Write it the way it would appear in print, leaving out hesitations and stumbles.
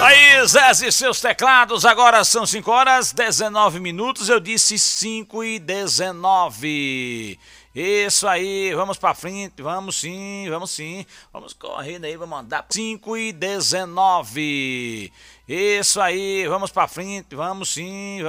Aí, Zé e seus teclados, agora são 5 horas 19 minutos, eu disse 5:19. Isso aí, vamos pra frente, vamos sim, vamos correndo aí, vamos andar 5:19. Isso aí, vamos pra frente, vamos sim,